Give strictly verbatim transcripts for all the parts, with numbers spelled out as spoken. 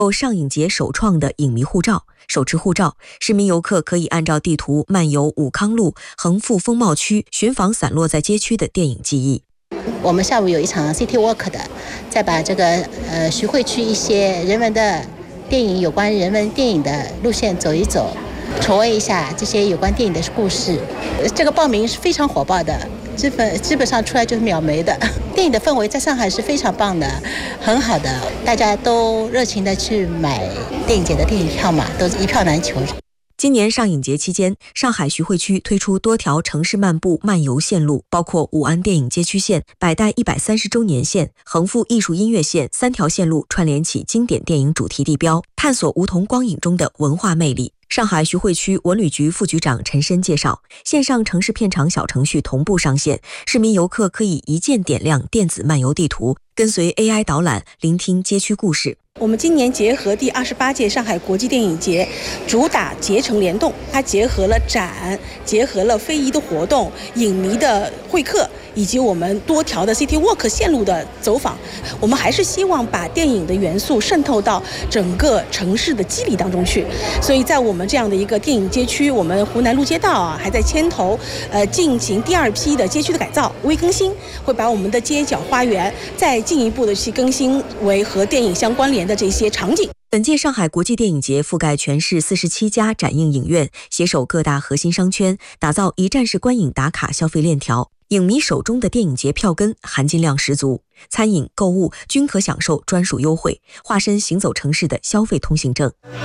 上影节首创的影迷护照，手持护照，市民游客可以按照地图漫游武康路、横幅风貌区，寻访散落在街区的电影记忆。 我们下午有一场 City Walk 的，再把这个呃徐汇区一些人文的电影，有关人文电影的路线走一走，重温一下这些有关电影的故事。这个报名是非常火爆的，基本基本上出来就是秒没的。电影的氛围在上海是非常棒的，很好的，大家都热情的去买电影节的电影票嘛，都一票难求。 今年上影节期间，上海徐汇区推出多条城市漫步漫游线路，包括武安电影街区线、百代一百三十周年线、横幅艺术音乐线三条线路，串联起经典电影主题地标，探索梧桐光影中的文化魅力。上海徐汇区文旅局副局长陈申介绍，线上城市片场小程序同步上线，市民游客可以一键点亮电子漫游地图，跟随 A I 导览，聆听街区故事。 我们今年结合第二十八届上海国际电影节，主打节城联动，它结合了展，结合了非遗的活动、影迷的会客，以及我们多条的 City Walk 线路的走访。我们还是希望把电影的元素渗透到整个城市的肌理当中去。所以在我们这样的一个电影街区，我们湖南路街道啊，还在牵头呃进行第二批的街区的改造、微更新，会把我们的街角花园再进一步的去更新为和电影相关联的这些场景。 本届上海国际电影节覆盖全市四十七家展映影院，携手各大核心商圈，打造一站式观影打卡消费链条。影迷手中的电影节票根含金量十足，餐饮、购物均可享受专属优惠，化身行走城市的消费通行证。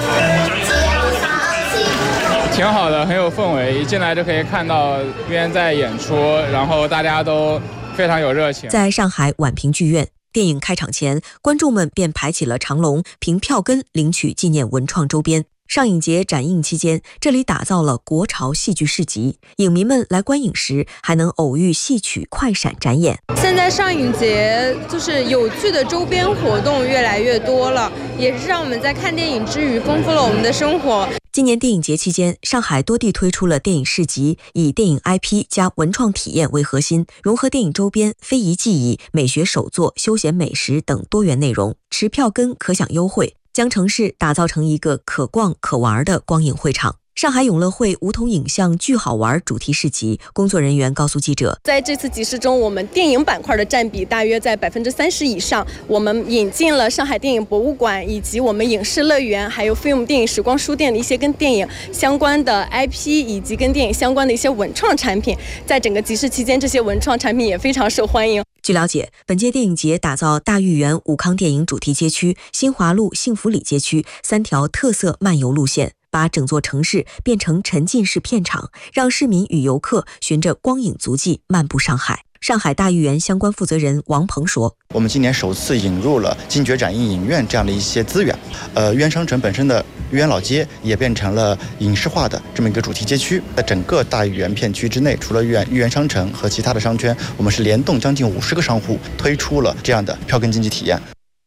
挺好的，很有氛围，一进来就可以看到这边在演出，然后大家都非常有热情。 在上海宛平剧院，电影开场前，观众们便排起了长龙，凭票根领取纪念文创周边。上影节展映期间，这里打造了国潮戏剧市集，影迷们来观影时还能偶遇戏曲快闪展演。 现在上影节就是有趣的周边活动越来越多了，也是让我们在看电影之余丰富了我们的生活。 今年电影节期间，上海多地推出了电影市集，以电影 I P 加文创体验为核心，融合电影周边、非遗技艺、美学手作、休闲美食等多元内容，持票根可享优惠，将城市打造成一个可逛可玩的光影会场。上海永乐汇梧桐影像巨好玩主题市集，工作人员告诉记者， 在这次集市中，我们电影板块的占比大约在百分之三十以上。我们引进了上海电影博物馆，以及我们影视乐园，还有 Film 电影时光书店的一些跟电影相关的 I P， 以及跟电影相关的一些文创产品。在整个集市期间，这些文创产品也非常受欢迎。 据了解，本届电影节打造大豫园武康电影主题街区、新华路幸福里街区三条特色漫游路线，把整座城市变成沉浸式片场，让市民与游客循着光影足迹漫步上海。上海大豫园相关负责人王鹏说， 我们今年首次引入了金爵展映影院这样的一些资源，呃，豫园商城本身的豫园老街也变成了影视化的这么一个主题街区。在整个大豫园片区之内，除了豫园豫园商城和其他的商圈，我们是联动将近五十个商户推出了这样的票根经济体验。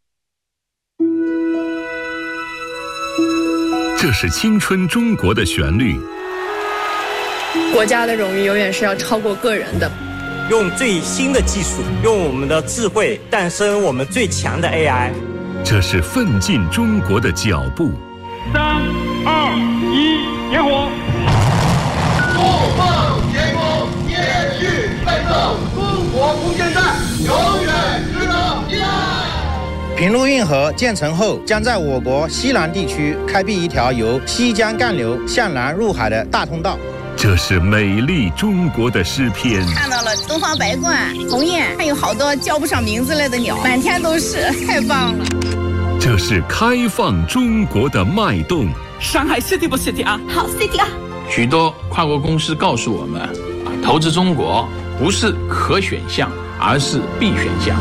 这是青春中国的旋律。 国家的荣誉永远是要超过个人的。 用最新的技术，用我们的智慧诞生我们最强的 A I。 这是奋进中国的脚步。 三二一，点火！ 不放天空，延续奋斗，中国空间站永远值得依赖。 平陆运河建成后，将在我国西南地区开辟一条由西江干流向南入海的大通道。 这是美丽中国的诗篇。 看到了东方白鹳、鸿雁，还有好多叫不上名字来的鸟，满天都是，太棒了。 这是开放中国的脉动。 上海 City 不 City 啊？ 好 City 啊！ 许多跨国公司告诉我们，投资中国不是可选项，而是必选项。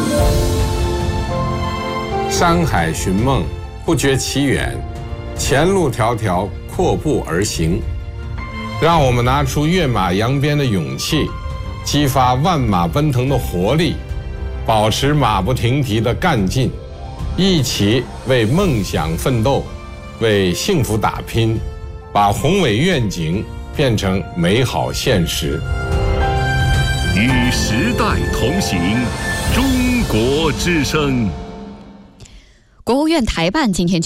山海寻梦，不觉其远，前路迢迢，阔步而行。让我们拿出跃马扬鞭的勇气，激发万马奔腾的活力，保持马不停蹄的干劲，一起为梦想奋斗，为幸福打拼，把宏伟愿景变成美好现实。 与时代同行，中国之声。 国务院台办今天